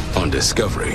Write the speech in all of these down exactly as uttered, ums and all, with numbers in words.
on Discovery.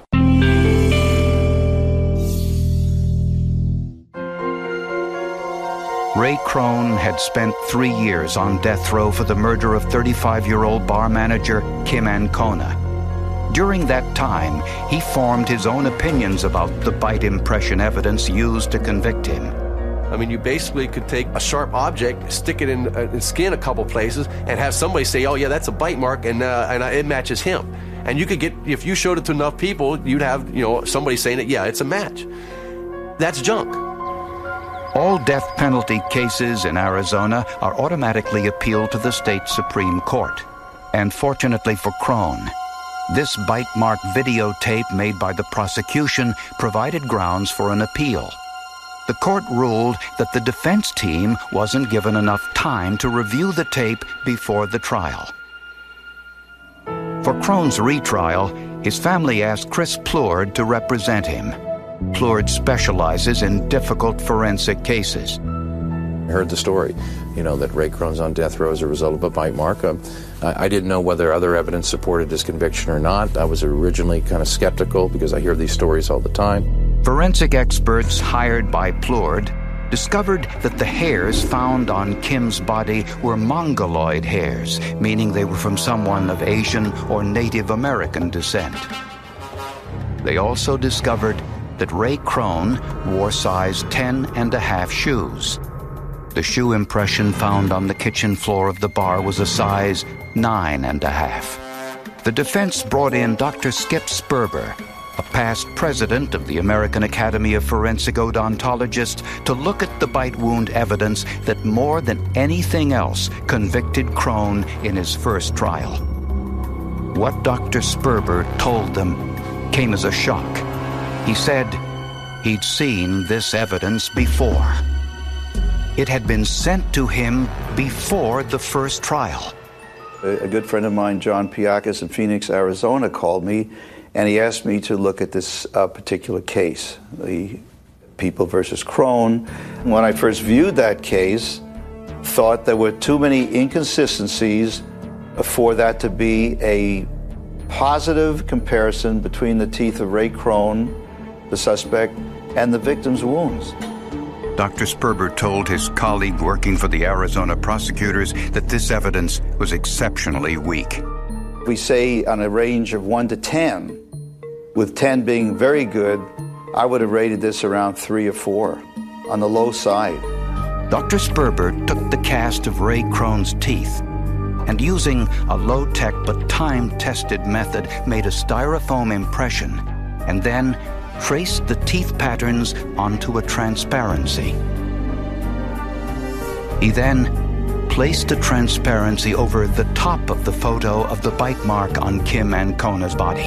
Ray Crone had spent three years on death row for the murder of thirty-five-year-old bar manager Kim Ancona. During that time, he formed his own opinions about the bite impression evidence used to convict him. I mean, you basically could take a sharp object, stick it in, uh, in skin a couple places, and have somebody say, oh, yeah, that's a bite mark, and, uh, and uh, it matches him. And you could get, if you showed it to enough people, you'd have, you know, somebody saying that, yeah, it's a match. That's junk. All death penalty cases in Arizona are automatically appealed to the state Supreme Court. And fortunately for Crone, this bite mark videotape made by the prosecution provided grounds for an appeal. The court ruled that the defense team wasn't given enough time to review the tape before the trial. For Crone's retrial, his family asked Chris Plourde to represent him. Plourde specializes in difficult forensic cases. I heard the story, you know, that Ray Crone's on death row as a result of a bite mark. Um, I, I didn't know whether other evidence supported his conviction or not. I was originally kind of skeptical because I hear these stories all the time. Forensic experts hired by Plourde discovered that the hairs found on Kim's body were mongoloid hairs, meaning they were from someone of Asian or Native American descent. They also discovered that Ray Crone wore size ten and a half shoes. The shoe impression found on the kitchen floor of the bar was a size nine and a half. The defense brought in Doctor Skip Sperber, a past president of the American Academy of Forensic Odontologists, to look at the bite wound evidence that more than anything else convicted Crone in his first trial. What Doctor Sperber told them came as a shock. He said he'd seen this evidence before. It had been sent to him before the first trial. A good friend of mine, John Piakis in Phoenix, Arizona, called me, and he asked me to look at this uh, particular case, the People versus Crone. When I first viewed that case, thought there were too many inconsistencies for that to be a positive comparison between the teeth of Ray Crone, the suspect, and the victim's wounds. Doctor Sperber told his colleague working for the Arizona prosecutors that this evidence was exceptionally weak. We say on a range of one to ten, with ten being very good, I would have rated this around three or four, on the low side. Doctor Sperber took the cast of Ray Crone's teeth and, using a low-tech but time-tested method, made a styrofoam impression and then traced the teeth patterns onto a transparency. He then placed the transparency over the top of the photo of the bite mark on Kim Ancona's body.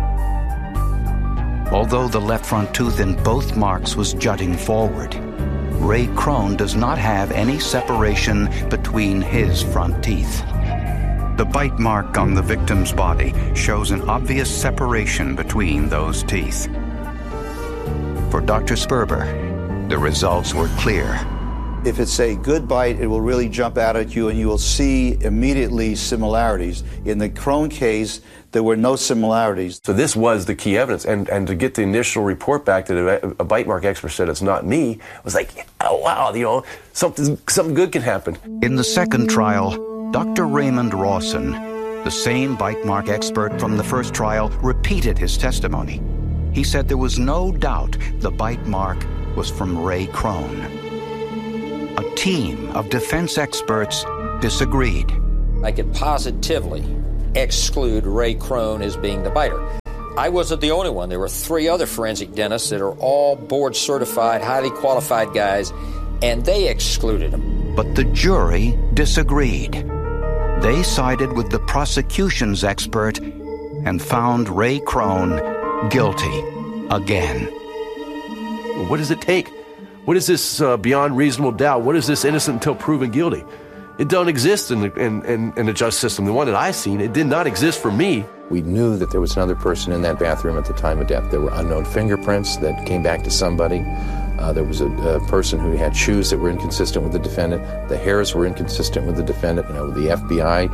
Although the left front tooth in both marks was jutting forward, Ray Crone does not have any separation between his front teeth. The bite mark on the victim's body shows an obvious separation between those teeth. For Doctor Sperber, the results were clear. If it's a good bite, it will really jump out at you and you will see immediately similarities. In the Crone case, there were no similarities. So this was the key evidence. And and to get the initial report back that a, a bite mark expert said it's not me, was like, oh, wow, you know, something, something good can happen. In the second trial, Doctor Raymond Rawson, the same bite mark expert from the first trial, repeated his testimony. He said there was no doubt the bite mark was from Ray Crone. A team of defense experts disagreed. I could positively exclude Ray Crone as being the biter. I wasn't the only one. There were three other forensic dentists that are all board-certified, highly qualified guys, and they excluded him. But the jury disagreed. They sided with the prosecution's expert and found Ray Crone guilty again. What does it take? What is this uh, beyond reasonable doubt? What is this innocent until proven guilty? It don't exist in the, in, in, in the justice system. The one that I've seen, it did not exist for me. We knew that there was another person in that bathroom at the time of death. There were unknown fingerprints that came back to somebody. Uh, there was a, a person who had shoes that were inconsistent with the defendant. The hairs were inconsistent with the defendant. You know, the F B I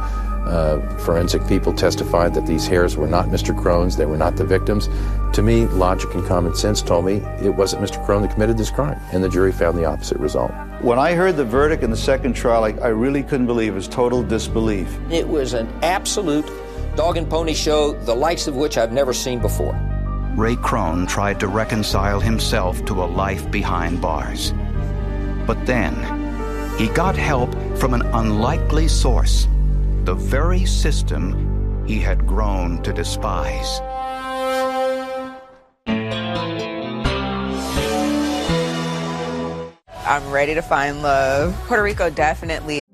Uh, forensic people testified that these hairs were not Mister Crone's, they were not the victims. To me, logic and common sense told me it wasn't Mister Crone that committed this crime, and the jury found the opposite result. When I heard the verdict in the second trial, I, I really couldn't believe it. It was total disbelief. It was an absolute dog and pony show, the likes of which I've never seen before. Ray Crone tried to reconcile himself to a life behind bars. But then, he got help from an unlikely source, the very system he had grown to despise. I'm ready to find love. Puerto Rico definitely